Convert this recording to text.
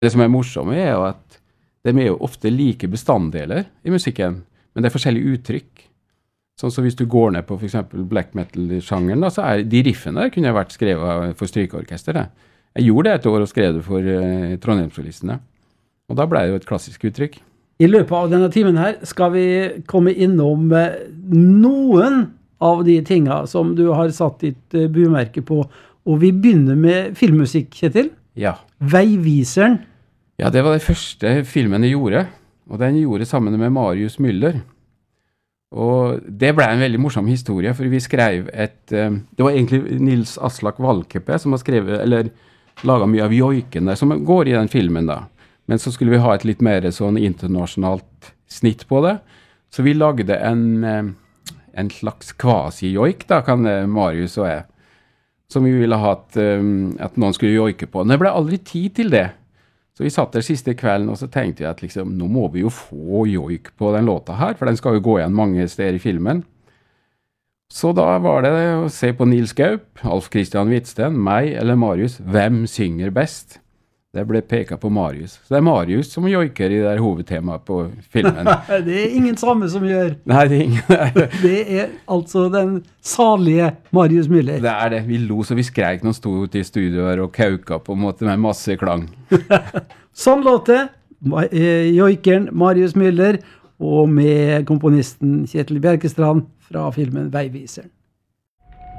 Det som morsomt jo at de jo ofte like bestanddeler I musikken, men det forskjellige uttrykk. Sånn så hvis du går ned på for eksempel black metal-sjangeren, da, så de riffene kunne vært skrevet for strykeorkester. Jeg gjorde det et år og skrev det for Trondheimssolistene. Og da ble det jo et klassisk uttrykk. I løpet av denne timen her skal vi komme innom noen av de tingene som du har satt ditt bumerke på. Og vi begynner med filmmusikk, Kjetil. Ja. Veiviseren. Ja, det var den første filmen jeg gjorde. Og den gjorde sammen med Marius Müller. Og det ble en veldig morsom historie, for vi skrev det var egentlig Nils Aslak Valkeapää som har skrevet, eller laget mye av joiken der, som går I den filmen da. Men så skulle vi ha et litt mer sånn internasjonalt snitt på det. Så vi lagde en slags quasi-joik da, kan Marius og jeg, som vi ville ha at noen skulle joike på. Men det ble aldri tid til det. Så vi satt der siste kvelden, og så tenkte jeg at liksom, nå må vi jo få joik på den låta her, for den skal jo gå igjen mange steder I filmen. Så da var det å se på Nils Gaup, Alf Christian Hvitsten, meg eller Marius, hvem synger best? Det ble peket på Marius. Så det Marius som joiker I det der hovedtemaet på filmen. Det ingen samme som gjør. Nei, det ingen. Det altså den salige Marius Müller. Det det. Vi lo så vi skrek når han stod I studioer og kauka på en måte med masse klang. Sånn låte, joikeren Marius Müller og med komponisten Kjetil Bjerkestrand fra filmen Veiviseren.